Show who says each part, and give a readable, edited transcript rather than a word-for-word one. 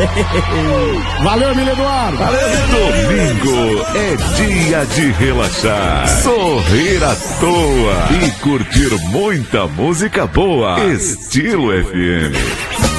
Speaker 1: Valeu, Emílio Eduardo.
Speaker 2: Valeu. Domingo é dia de relaxar, sorrir à toa e curtir muita música boa. Estilo FM.